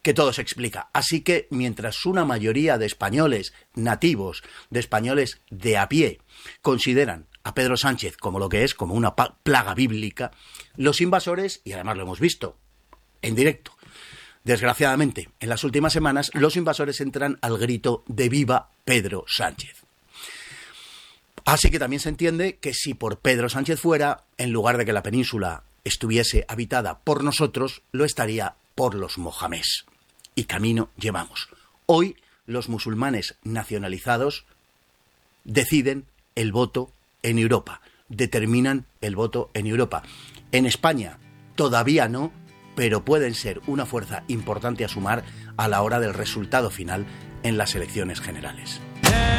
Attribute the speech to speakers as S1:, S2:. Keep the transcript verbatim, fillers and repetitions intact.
S1: que todo se explica. Así que mientras una mayoría de españoles nativos, de españoles de a pie, consideran a Pedro Sánchez como lo que es, como una plaga bíblica, los invasores, y además lo hemos visto en directo, desgraciadamente, en las últimas semanas, los invasores entran al grito de ¡Viva Pedro Sánchez! Así que también se entiende que si por Pedro Sánchez fuera, en lugar de que la península estuviese habitada por nosotros, lo estaría por los mohamés. Y camino llevamos. Hoy los musulmanes nacionalizados deciden el voto en Europa, determinan el voto en Europa. En España todavía no, pero pueden ser una fuerza importante a sumar a la hora del resultado final en las elecciones generales.